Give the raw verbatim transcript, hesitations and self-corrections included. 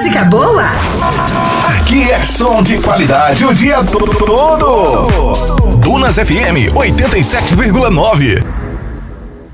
música boa? Aqui é som de qualidade o dia todo. Dunas F M oitenta e sete vírgula nove.